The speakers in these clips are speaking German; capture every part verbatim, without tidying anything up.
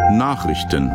Nachrichten.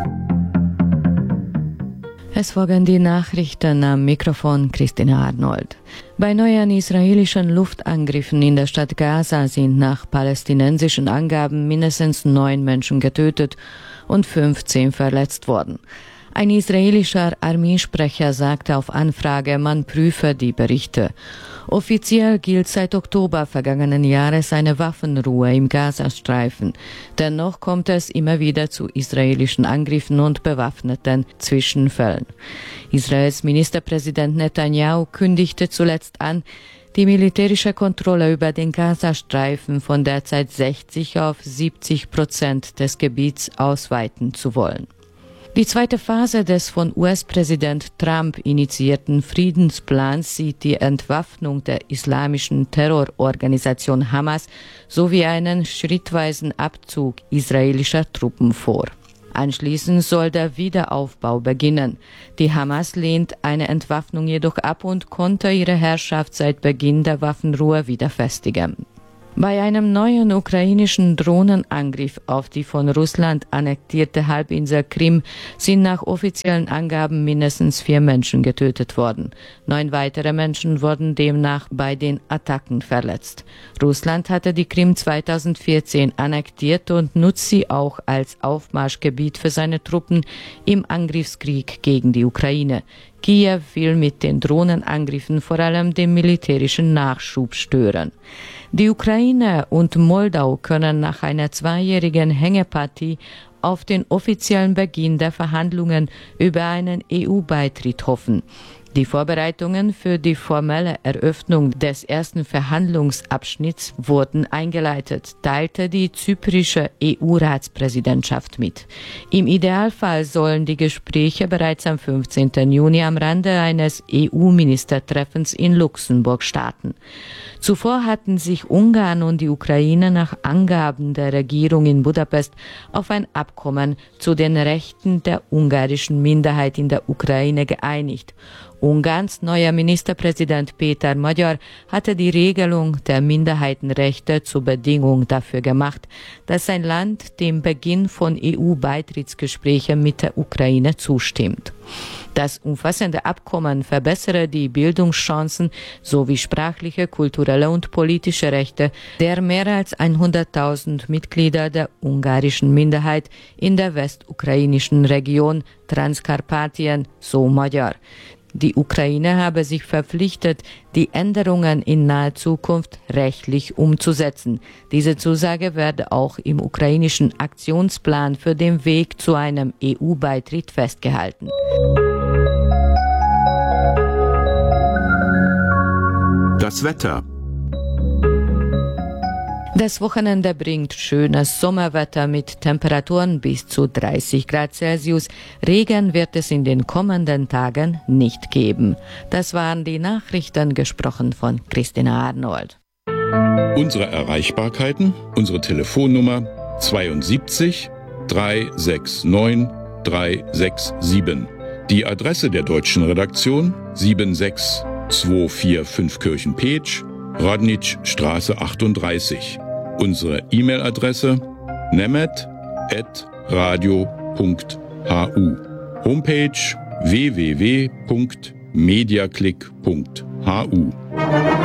Es folgen die Nachrichten, am Mikrofon Christina Arnold. Bei neuen israelischen Luftangriffen in der Stadt Gaza sind nach palästinensischen Angaben mindestens neun Menschen getötet und fünfzehn verletzt worden. Ein israelischer Armeesprecher sagte auf Anfrage, man prüfe die Berichte. Offiziell gilt seit Oktober vergangenen Jahres eine Waffenruhe im Gazastreifen. Dennoch kommt es immer wieder zu israelischen Angriffen und bewaffneten Zwischenfällen. Israels Ministerpräsident Netanyahu kündigte zuletzt an, die militärische Kontrolle über den Gazastreifen von derzeit sechzig auf siebzig Prozent des Gebiets ausweiten zu wollen. Die zweite Phase des von U S-Präsident Trump initiierten Friedensplans sieht die Entwaffnung der islamischen Terrororganisation Hamas sowie einen schrittweisen Abzug israelischer Truppen vor. Anschließend soll der Wiederaufbau beginnen. Die Hamas lehnt eine Entwaffnung jedoch ab und konnte ihre Herrschaft seit Beginn der Waffenruhe wieder festigen. Bei einem neuen ukrainischen Drohnenangriff auf die von Russland annektierte Halbinsel Krim sind nach offiziellen Angaben mindestens vier Menschen getötet worden. Neun weitere Menschen wurden demnach bei den Attacken verletzt. Russland hatte die Krim zweitausendvierzehn annektiert und nutzt sie auch als Aufmarschgebiet für seine Truppen im Angriffskrieg gegen die Ukraine. Kiew will mit den Drohnenangriffen vor allem den militärischen Nachschub stören. Die Ukraine und Moldau können nach einer zweijährigen Hängepartie auf den offiziellen Beginn der Verhandlungen über einen E U-Beitritt hoffen. Die Vorbereitungen für die formelle Eröffnung des ersten Verhandlungsabschnitts wurden eingeleitet, teilte die zyprische E U-Ratspräsidentschaft mit. Im Idealfall sollen die Gespräche bereits am fünfzehnten Juni am Rande eines E U-Ministertreffens in Luxemburg starten. Zuvor hatten sich Ungarn und die Ukraine nach Angaben der Regierung in Budapest auf ein Abkommen zu den Rechten der ungarischen Minderheit in der Ukraine geeinigt. Ungarns neuer Ministerpräsident Péter Magyar hatte die Regelung der Minderheitenrechte zur Bedingung dafür gemacht, dass sein Land dem Beginn von E U-Beitrittsgesprächen mit der Ukraine zustimmt. Das umfassende Abkommen verbessere die Bildungschancen sowie sprachliche, kulturelle und politische Rechte der mehr als hunderttausend Mitglieder der ungarischen Minderheit in der westukrainischen Region Transkarpatien, so Magyar. Die Ukraine habe sich verpflichtet, die Änderungen in naher Zukunft rechtlich umzusetzen. Diese Zusage werde auch im ukrainischen Aktionsplan für den Weg zu einem E U-Beitritt festgehalten. Das Wetter. Das Wochenende bringt schönes Sommerwetter mit Temperaturen bis zu dreißig Grad Celsius. Regen wird es in den kommenden Tagen nicht geben. Das waren die Nachrichten, gesprochen von Christina Arnold. Unsere Erreichbarkeiten, unsere Telefonnummer zweiundsiebzig dreihundertneunundsechzig dreihundertsiebenundsechzig. Die Adresse der deutschen Redaktion sieben sechs zwei vier fünf Kirchenpeetsch, Radnitzstraße achtunddreißig. Unsere E-Mail-Adresse nemet at radio punkt hu. Homepage w w w punkt mediaclick punkt hu.